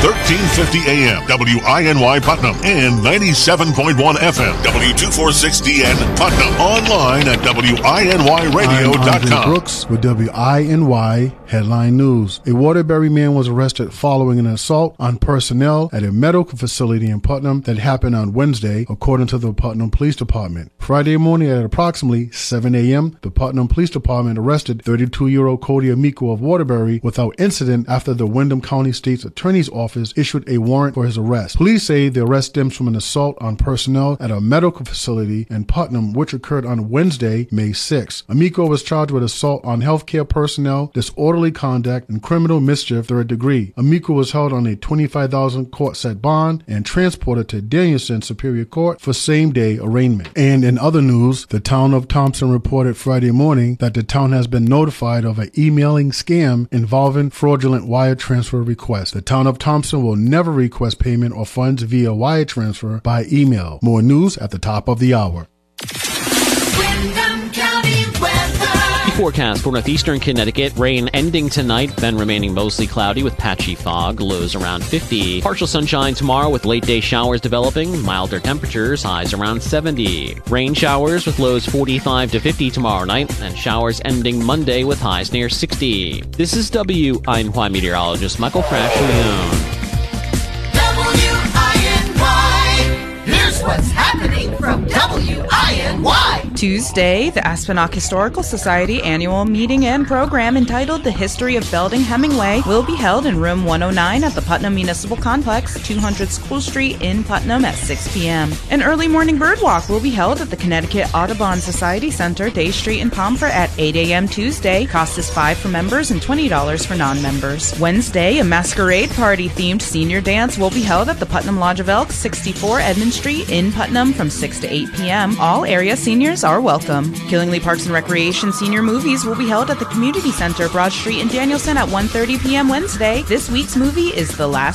1350 AM, WINY Putnam, and 97.1 FM, W246DN Putnam. Online at WINYradio.com. I'm Brooks with WINY Headline News. A Waterbury man was arrested following an assault on personnel at a medical facility in Putnam that happened on Wednesday, according to the Putnam Police Department. Friday morning at approximately 7 a.m., the Putnam Police Department arrested 32-year-old Cody Amico of Waterbury without incident after the Windham County State's Attorney's Office issued a warrant for his arrest. Police say the arrest stems from an assault on personnel at a medical facility in Putnam, which occurred on Wednesday, May 6. Amico was charged with assault on healthcare personnel, disorderly conduct, and criminal mischief third degree. Amico was held on a $25,000 court-set bond and transported to Danielson Superior Court for same-day arraignment. And in other news, the town of Thompson reported Friday morning that the town has been notified of an emailing scam involving fraudulent wire transfer requests. The town of Thompson will never request payment or funds via wire transfer by email. More news at the top of the hour. Forecast for northeastern Connecticut, rain ending tonight, then remaining mostly cloudy with patchy fog, lows around 50. Partial sunshine tomorrow with late day showers developing, milder temperatures, highs around 70. Rain showers with lows 45 to 50 tomorrow night, and showers ending Monday with highs near 60. This is WINY meteorologist Michael Frascione. WINY, here's what's happening from WINY. Tuesday, the Aspenok Historical Society annual meeting and program entitled The History of Belding Hemingway will be held in room 109 at the Putnam Municipal Complex, 200 School Street in Putnam at 6 p.m. An early morning birdwalk will be held at the Connecticut Audubon Society Center, Day Street in Pomfret at 8 a.m. Tuesday. Cost is $5 for members and $20 for non-members. Wednesday, a masquerade party-themed senior dance will be held at the Putnam Lodge of Elks, 64 Edmund Street in Putnam from 6 to 8 p.m. All area seniors are welcome. Killingly Parks and Recreation senior movies will be held at the Community Center, Broad Street in Danielson at 1:30 p.m. Wednesday. This week's movie is The Last